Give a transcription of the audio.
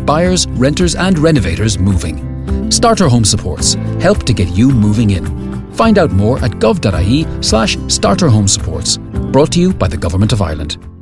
buyers, renters and renovators moving. Starter Home Supports. Help to get you moving in. Find out more at gov.ie/starterhomesupports. Brought to you by the Government of Ireland.